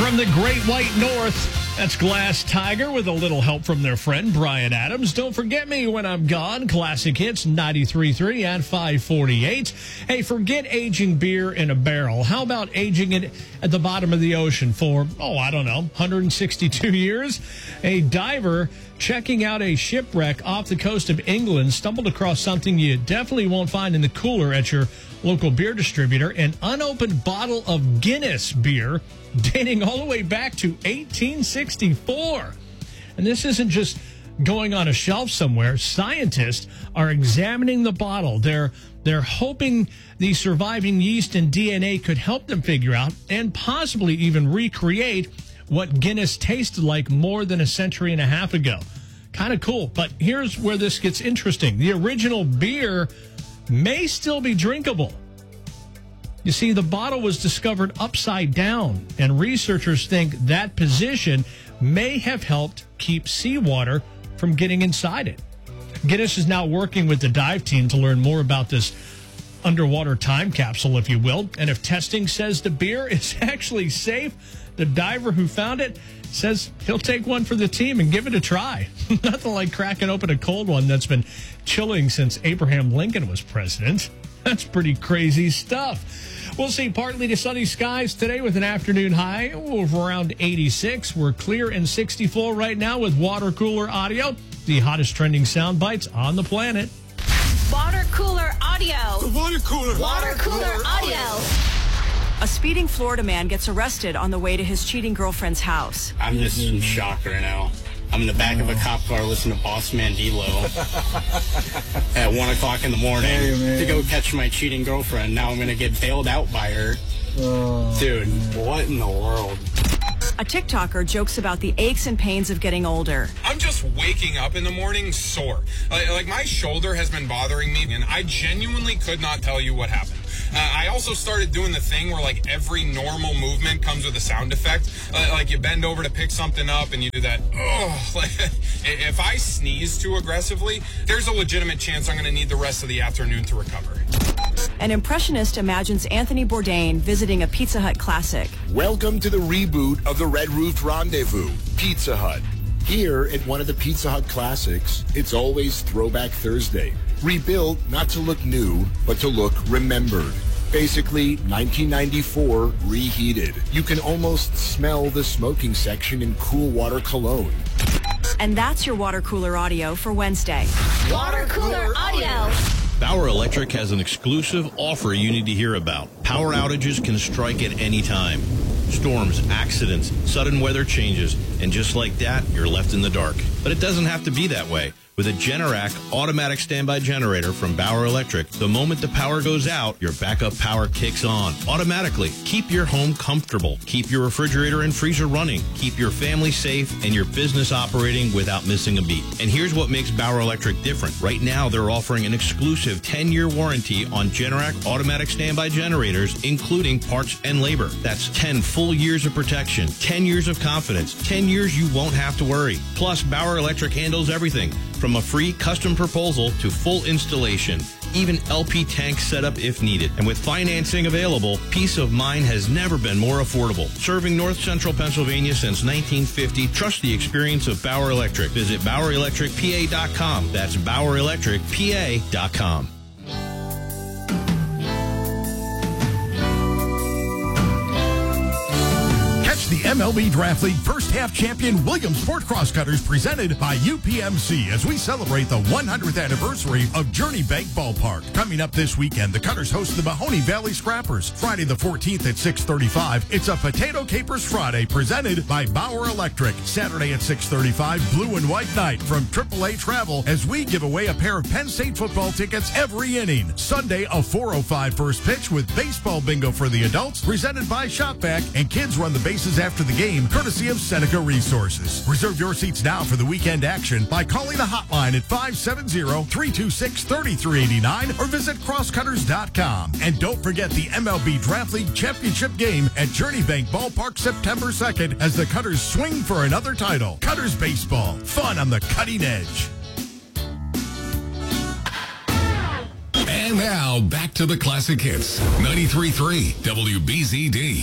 From the Great White North, that's Glass Tiger with a little help from their friend Bryan Adams. Don't forget me when I'm gone. Classic Hits 93.3 at 548. Hey, forget aging beer in a barrel. How about aging it at the bottom of the ocean for, 162 years? A diver checking out a shipwreck off the coast of England stumbled across something you definitely won't find in the cooler at your local beer distributor, an unopened bottle of Guinness beer dating all the way back to 1864. And this isn't just going on a shelf somewhere. Scientists are examining the bottle. They're hoping the surviving yeast and DNA could help them figure out and possibly even recreate what Guinness tasted like more than a century and a half ago. Kind of cool. But here's where this gets interesting. The original beer may still be drinkable. You see, the bottle was discovered upside down, and researchers think that position may have helped keep seawater from getting inside it. Guinness is now working with the dive team to learn more about this underwater time capsule, if you will. And if testing says the beer is actually safe, the diver who found it says he'll take one for the team and give it a try. Nothing like cracking open a cold one that's been chilling since Abraham Lincoln was president. That's pretty crazy stuff. We'll see partly to sunny skies today with an afternoon high of around 86. We're clear and 64 right now with water cooler audio. The hottest trending sound bites on the planet. Water cooler audio. Water cooler. Water cooler audio. A speeding Florida man gets arrested on the way to his cheating girlfriend's house. I'm just in shock right now. I'm in the back of a cop car listening to Boss Man D-Lo at 1 o'clock in the morning to go catch my cheating girlfriend. Now I'm going to get bailed out by her. Dude, what in the world? A TikToker jokes about the aches and pains of getting older. I'm just waking up in the morning sore. Like my shoulder has been bothering me, and I genuinely could not tell you what happened. I also started doing the thing where, like, every normal movement comes with a sound effect. Like, you bend over to pick something up, and you do that, like, if I sneeze too aggressively, there's a legitimate chance I'm going to need the rest of the afternoon to recover. An impressionist imagines Anthony Bourdain visiting a Pizza Hut classic. Welcome to the reboot of the Red Roofed Rendezvous, Pizza Hut. Here at one of the Pizza Hut classics, it's always Throwback Thursday. Rebuilt not to look new, but to look remembered. Basically, 1994 reheated. You can almost smell the smoking section in Cool Water Cologne. And that's your water cooler audio for Wednesday. Water cooler audio. Bauer Electric has an exclusive offer you need to hear about. Power outages can strike at any time. Storms, accidents, sudden weather changes, and just like that, you're left in the dark. But it doesn't have to be that way. With a Generac automatic standby generator from Bauer Electric, the moment the power goes out, your backup power kicks on automatically. Keep your home comfortable. Keep your refrigerator and freezer running. Keep your family safe and your business operating without missing a beat. And here's what makes Bauer Electric different. Right now, they're offering an exclusive 10-year warranty on Generac automatic standby generators, including parts and labor. That's 10 full years of protection, 10 years of confidence, 10 years you won't have to worry. Plus, Bauer Electric handles everything from a free custom proposal to full installation, even LP tank setup if needed. And with financing available, peace of mind has never been more affordable. Serving North Central Pennsylvania since 1950, trust the experience of Bauer Electric. Visit BauerElectricPA.com. That's BauerElectricPA.com. The MLB Draft League first half champion Williams Sport Cross Cutters presented by UPMC as we celebrate the 100th anniversary of Journey Bank Ballpark. Coming up this weekend, the Cutters host the Mahoney Valley Scrappers. Friday the 14th at 6:35, it's a Potato Capers Friday presented by Bauer Electric. Saturday at 6:35, Blue and White Night from AAA Travel as we give away a pair of Penn State football tickets every inning. Sunday, a 4:05 first pitch with baseball bingo for the adults presented by Shopback, and kids run the bases after the game, courtesy of Seneca Resources. Reserve your seats now for the weekend action by calling the hotline at 570-326-3389 or visit crosscutters.com. And don't forget the MLB Draft League Championship game at Journey Bank Ballpark September 2nd as the Cutters swing for another title. Cutters Baseball. Fun on the cutting edge. And now, back to the Classic Hits. 93.3 WBZD.